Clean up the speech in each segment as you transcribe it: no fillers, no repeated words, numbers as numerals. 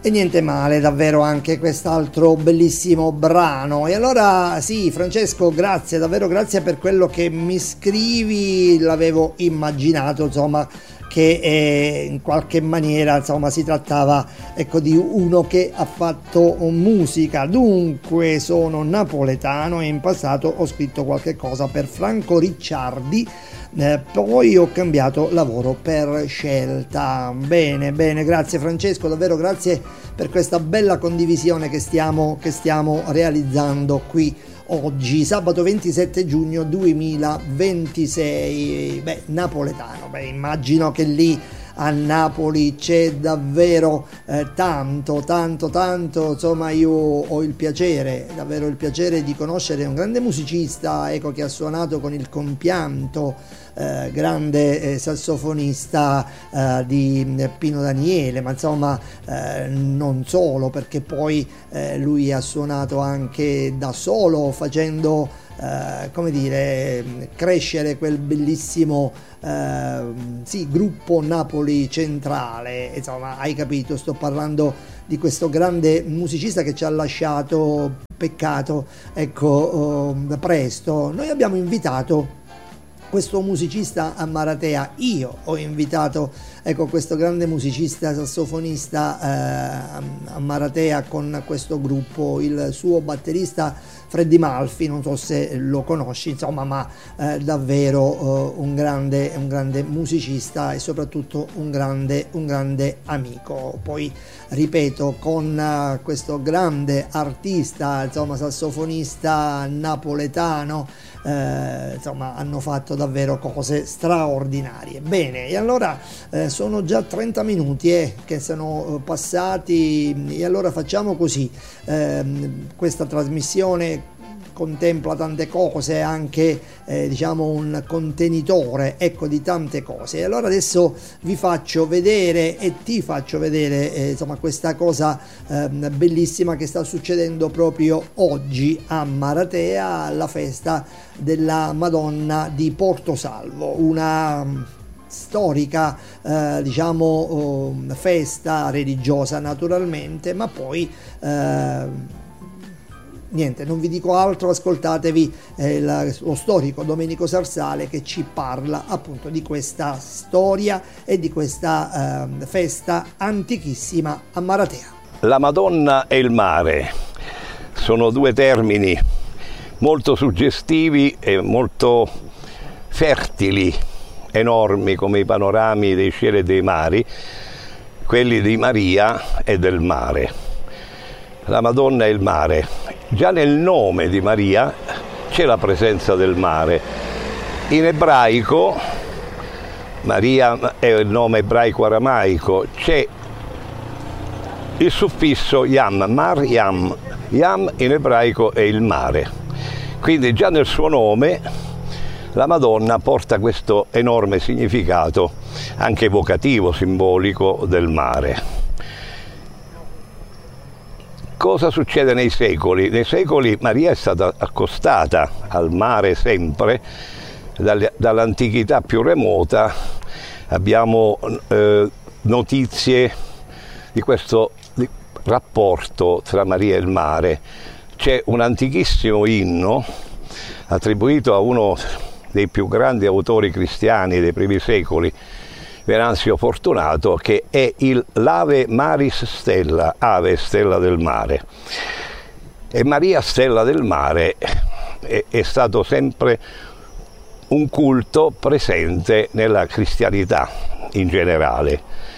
E niente male, davvero anche quest'altro bellissimo brano. E allora sì, Francesco, grazie, davvero grazie per quello che mi scrivi, l'avevo immaginato, insomma, che in qualche maniera, insomma, si trattava, ecco, di uno che ha fatto musica. Dunque sono napoletano e in passato ho scritto qualche cosa per Franco Ricciardi, poi ho cambiato lavoro per scelta. Bene, grazie Francesco, davvero grazie per questa bella condivisione che stiamo realizzando qui oggi, sabato 27 giugno 2026. Napoletano, immagino che lì a Napoli c'è davvero tanto, insomma io ho davvero il piacere di conoscere un grande musicista, ecco, che ha suonato con il compianto grande sassofonista di Pino Daniele, ma insomma non solo, perché poi lui ha suonato anche da solo, facendo come dire, crescere quel bellissimo gruppo Napoli Centrale. Insomma, hai capito, sto parlando di questo grande musicista che ci ha lasciato, peccato, ecco, presto. Noi abbiamo invitato questo musicista a Maratea, io ho invitato, ecco, questo grande musicista sassofonista a Maratea con questo gruppo, il suo batterista Freddy Malfi, non so se lo conosci, insomma, ma davvero un grande musicista e soprattutto un grande amico. Poi ripeto, con questo grande artista, insomma, sassofonista napoletano, insomma, hanno fatto davvero cose straordinarie. Bene, e allora sono già 30 minuti che sono passati, e allora facciamo così. Questa trasmissione contempla tante cose, anche diciamo un contenitore, ecco, di tante cose. E allora adesso vi faccio vedere e ti faccio vedere insomma, questa cosa bellissima che sta succedendo proprio oggi a Maratea, alla festa della Madonna di Portosalvo, una storica festa religiosa naturalmente, ma poi niente, non vi dico altro, ascoltatevi lo storico Domenico Sarsale che ci parla appunto di questa storia e di questa festa antichissima a Maratea. La Madonna e il mare sono due termini molto suggestivi e molto fertili, enormi come i panorami dei cieli e dei mari, quelli di Maria e del mare. La Madonna e il mare. Già nel nome di Maria c'è la presenza del mare. In ebraico, Maria è il nome ebraico-aramaico, c'è il suffisso yam, mar yam. Yam in ebraico è il mare. Quindi già nel suo nome la Madonna porta questo enorme significato, anche evocativo, simbolico del mare. Cosa succede nei secoli? Nei secoli Maria è stata accostata al mare sempre, dall'antichità più remota abbiamo notizie di questo rapporto tra Maria e il mare. C'è un antichissimo inno attribuito a uno dei più grandi autori cristiani dei primi secoli, Venanzio Fortunato, che è il l'Ave Maris Stella, Ave Stella del Mare. E Maria Stella del Mare è stato sempre un culto presente nella cristianità in generale.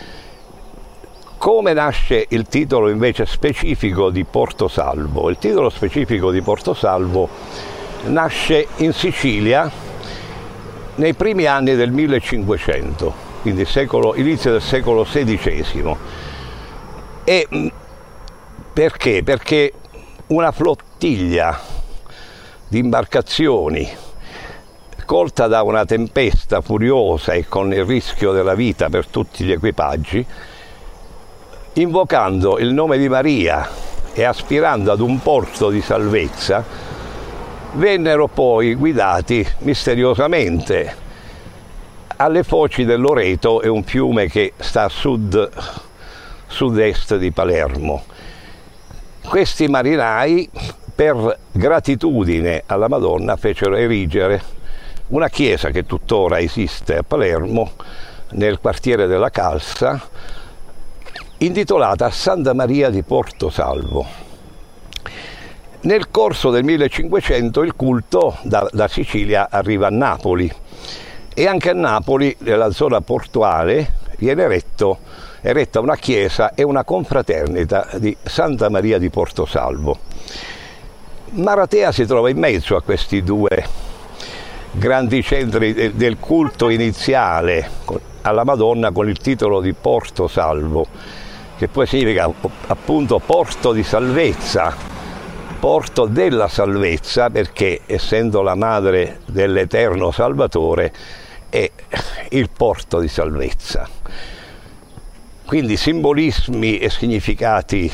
Come nasce il titolo invece specifico di Portosalvo? Il titolo specifico di Portosalvo nasce in Sicilia nei primi anni del 1500. Quindi inizio del secolo XVI. E perché? Perché una flottiglia di imbarcazioni colta da una tempesta furiosa e con il rischio della vita per tutti gli equipaggi, invocando il nome di Maria e aspirando ad un porto di salvezza, vennero poi guidati misteriosamente alle foci del Loreto, è un fiume che sta a sud sud-est di Palermo. Questi marinai, per gratitudine alla Madonna, fecero erigere una chiesa che tuttora esiste a Palermo, nel quartiere della Calza, intitolata Santa Maria di Porto Salvo. Nel corso del 1500 il culto da Sicilia arriva a Napoli, e anche a Napoli, nella zona portuale, viene eretta una chiesa e una confraternita di Santa Maria di Porto Salvo. Maratea si trova in mezzo a questi due grandi centri del culto iniziale alla Madonna, con il titolo di Porto Salvo, che poi significa appunto porto di salvezza, porto della salvezza, perché essendo la madre dell'Eterno Salvatore è il porto di salvezza. Quindi simbolismi e significati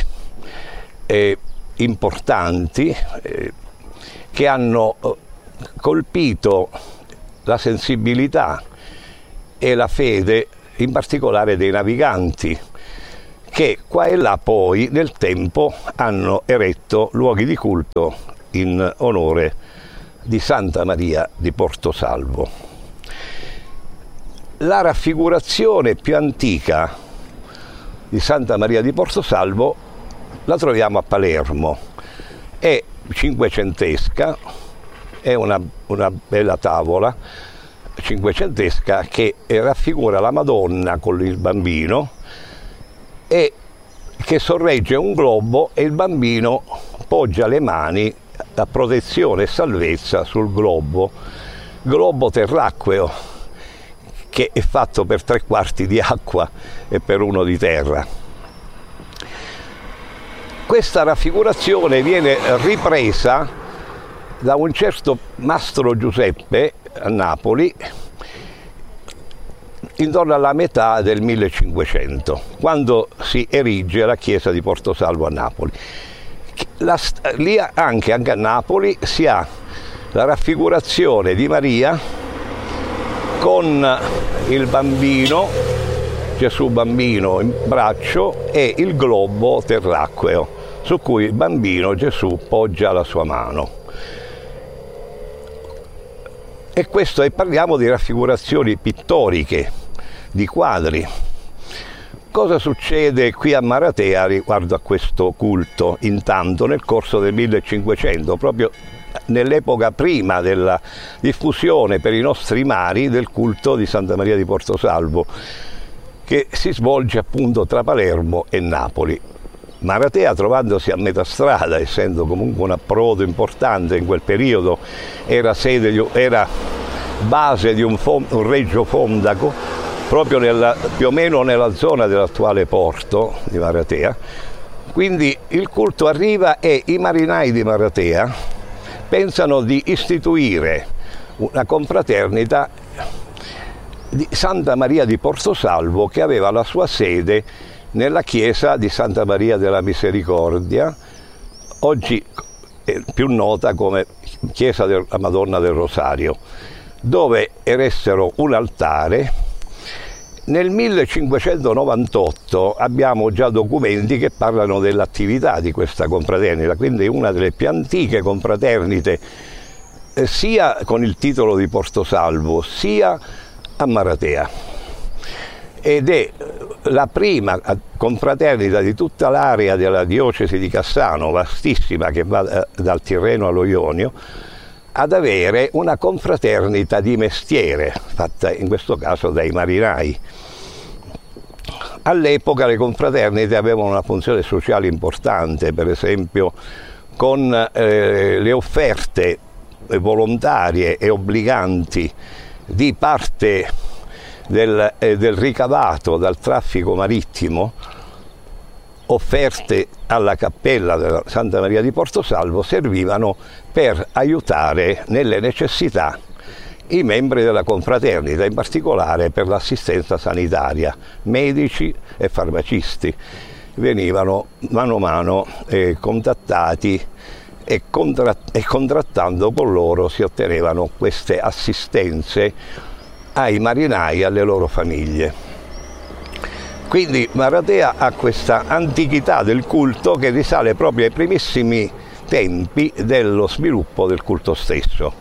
importanti che hanno colpito la sensibilità e la fede, in particolare dei naviganti, che qua e là poi nel tempo hanno eretto luoghi di culto in onore di Santa Maria di Porto Salvo. La raffigurazione più antica di Santa Maria di Porto Salvo la troviamo a Palermo, è cinquecentesca, è una bella tavola cinquecentesca che raffigura la Madonna con il bambino e che sorregge un globo, e il bambino poggia le mani a protezione e salvezza sul globo terracqueo, che è fatto per 3/4 di acqua e per 1 di terra. Questa raffigurazione viene ripresa da un certo Mastro Giuseppe a Napoli intorno alla metà del 1500, quando si erige la chiesa di Porto Salvo a Napoli. Lì anche a Napoli si ha la raffigurazione di Maria con il bambino, Gesù bambino in braccio, e il globo terracqueo su cui il bambino Gesù poggia la sua mano. E questo, e parliamo di raffigurazioni pittoriche, di quadri. Cosa succede qui a Maratea riguardo a questo culto? Intanto nel corso del 1500, proprio nell'epoca prima della diffusione per i nostri mari del culto di Santa Maria di Porto Salvo, che si svolge appunto tra Palermo e Napoli. Maratea, trovandosi a metà strada, essendo comunque un approdo importante in quel periodo, era base di un reggio fondaco, proprio più o meno nella zona dell'attuale porto di Maratea. Quindi il culto arriva e i marinai di Maratea pensano di istituire una confraternita di Santa Maria di Porto Salvo, che aveva la sua sede nella chiesa di Santa Maria della Misericordia, oggi più nota come chiesa della Madonna del Rosario, dove eressero un altare. Nel 1598 abbiamo già documenti che parlano dell'attività di questa confraternita, quindi una delle più antiche confraternite, sia con il titolo di Porto Salvo sia a Maratea, ed è la prima confraternita di tutta l'area della diocesi di Cassano, vastissima, che va dal Tirreno allo Ionio, ad avere una confraternita di mestiere, fatta in questo caso dai marinai. All'epoca le confraternite avevano una funzione sociale importante, per esempio con le offerte volontarie e obbliganti di parte del ricavato dal traffico marittimo, offerte alla cappella della Santa Maria di Porto Salvo, servivano per aiutare nelle necessità i membri della confraternita, in particolare per l'assistenza sanitaria. Medici e farmacisti venivano mano a mano contattati e contrattando con loro si ottenevano queste assistenze ai marinai e alle loro famiglie. Quindi Maratea ha questa antichità del culto che risale proprio ai primissimi tempi dello sviluppo del culto stesso.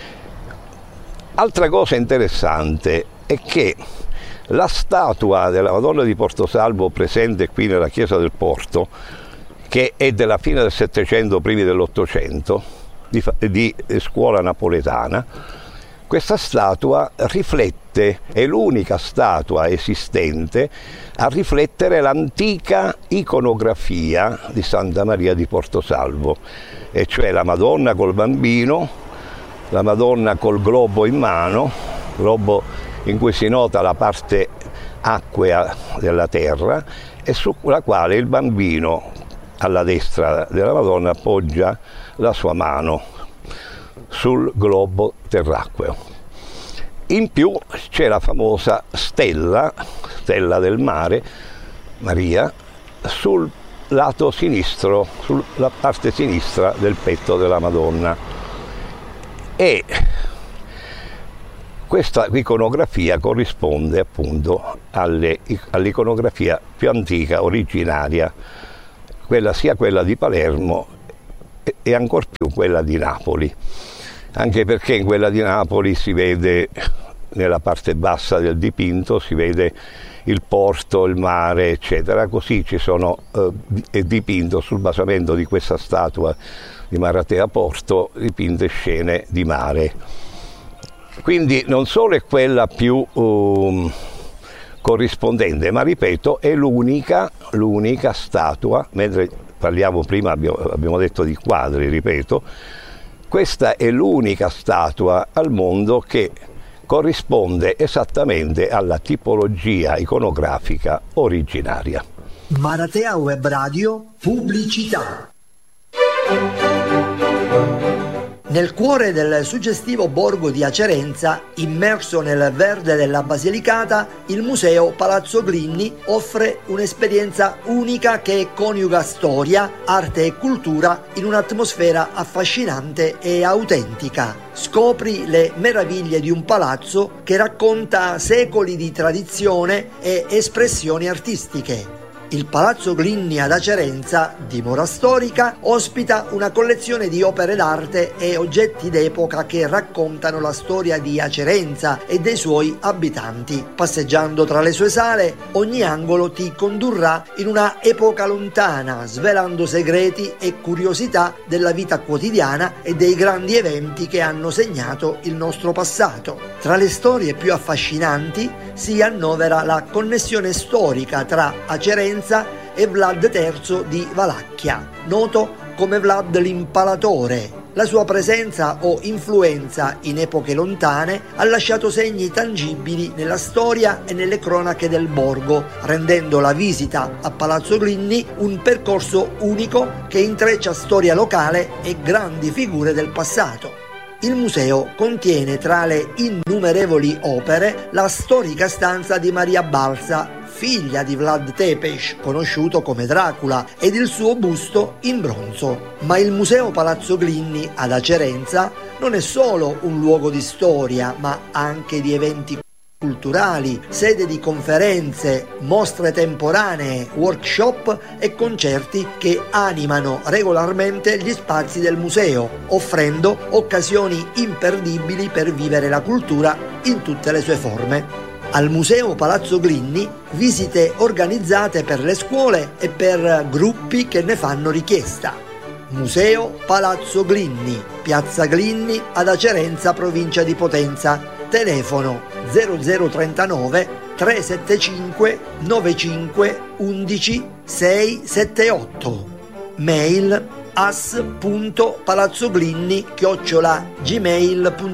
Altra cosa interessante è che la statua della Madonna di Portosalvo presente qui nella chiesa del Porto, che è della fine del Settecento, primi dell'Ottocento, di scuola napoletana, questa statua riflette, è l'unica statua esistente a riflettere l'antica iconografia di Santa Maria di Portosalvo, e cioè la Madonna col bambino, la Madonna col globo in mano, globo in cui si nota la parte acquea della terra, e sulla quale il bambino alla destra della Madonna appoggia la sua mano sul globo terracqueo. In più c'è la famosa stella del mare, Maria, sul lato sinistro, sulla parte sinistra del petto della Madonna. E questa iconografia corrisponde appunto all'iconografia più antica, originaria, sia quella di Palermo e ancor più quella di Napoli, anche perché in quella di Napoli si vede, nella parte bassa del dipinto, si vede il porto, il mare, eccetera. Così ci sono dipinto sul basamento di questa statua di Maratea Porto, dipinte scene di mare. Quindi non solo è quella più corrispondente, ma ripeto, è l'unica statua, mentre parliamo prima, abbiamo detto di quadri, ripeto, questa è l'unica statua al mondo che corrisponde esattamente alla tipologia iconografica originaria. Maratea Web Radio, pubblicità. Nel cuore del suggestivo borgo di Acerenza, immerso nel verde della Basilicata, il museo Palazzo Glinni offre un'esperienza unica che coniuga storia, arte e cultura in un'atmosfera affascinante e autentica. Scopri le meraviglie di un palazzo che racconta secoli di tradizione e espressioni artistiche. Il Palazzo Glinni ad Acerenza, dimora storica, ospita una collezione di opere d'arte e oggetti d'epoca che raccontano la storia di Acerenza e dei suoi abitanti. Passeggiando tra le sue sale, ogni angolo ti condurrà in una epoca lontana, svelando segreti e curiosità della vita quotidiana e dei grandi eventi che hanno segnato il nostro passato. Tra le storie più affascinanti si annovera la connessione storica tra Acerenza e Vlad III di Valacchia, noto come Vlad l'Impalatore. La sua presenza o influenza in epoche lontane ha lasciato segni tangibili nella storia e nelle cronache del borgo, rendendo la visita a Palazzo Glinni un percorso unico che intreccia storia locale e grandi figure del passato. Il museo contiene tra le innumerevoli opere la storica stanza di Maria Balsa, figlia di Vlad Tepes, conosciuto come Dracula, ed il suo busto in bronzo. Ma il museo Palazzo Glinni ad Acerenza non è solo un luogo di storia, ma anche di eventi culturali, sede di conferenze, mostre temporanee, workshop e concerti che animano regolarmente gli spazi del museo, offrendo occasioni imperdibili per vivere la cultura in tutte le sue forme. Al Museo Palazzo Glinni visite organizzate per le scuole e per gruppi che ne fanno richiesta. Museo Palazzo Glinni, Piazza Glinni ad Acerenza, provincia di Potenza. Telefono 0039 375 95 11 678. Mail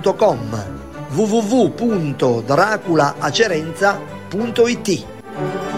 as.palazzoglinni@gmail.com www.draculaacerenza.it.